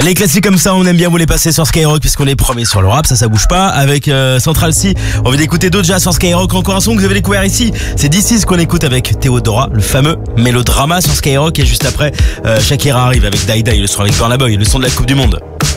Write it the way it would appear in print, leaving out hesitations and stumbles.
Les classiques comme ça, on aime bien vous les passer sur Skyrock puisqu'on est premier sur le rap, ça bouge pas. Avec Central C, on vient d'écouter Doja sur Skyrock. Encore un son que vous avez découvert ici, c'est This qu'on écoute avec Théodora, le fameux mélodrama sur Skyrock. Et juste après, Shakira arrive avec Die Die, le son avec Burna Boy, le son de la Coupe du Monde.